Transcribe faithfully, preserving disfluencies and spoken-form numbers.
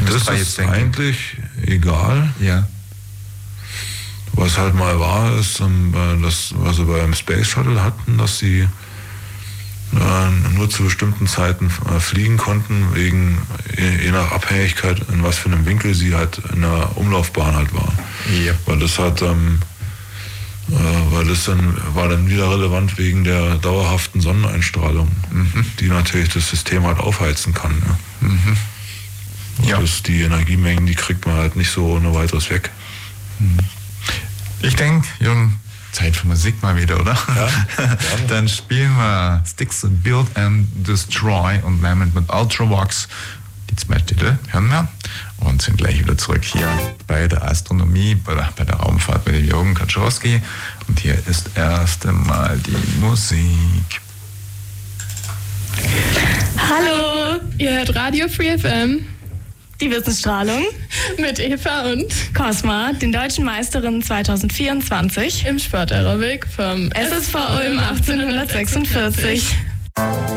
Das ist eigentlich egal. Ja. Was halt mal war, ist, das, was sie beim Space Shuttle hatten, dass sie äh, nur zu bestimmten Zeiten äh, fliegen konnten, wegen, je, je nach Abhängigkeit, in was für einem Winkel sie halt in der Umlaufbahn halt waren. Ja. Weil das halt, ähm, äh, weil das dann war dann wieder relevant wegen der dauerhaften Sonneneinstrahlung, mhm. die natürlich das System halt aufheizen kann. Ja. Mhm. Ja. Das, die Energiemengen, die kriegt man halt nicht so ohne weiteres weg. Mhm. Ich denke, Jürgen, Zeit für Musik mal wieder, oder? Ja. Dann spielen wir Sticks and Build and Destroy und nehmen mit Ultravox die zwei Titel, hören wir, und sind gleich wieder zurück hier bei der Astronomie, bei der, bei der Raumfahrt bei dem Jürgen Kaczorski. Und hier ist erst einmal die Musik. Hallo, ihr hört Radio Free F M. Die Wissensstrahlung mit Eva und Cosma, den deutschen Meisterinnen zwanzig vierundzwanzig im Sportaerobik vom S S V Ulm achtzehnhundertsechsundvierzig.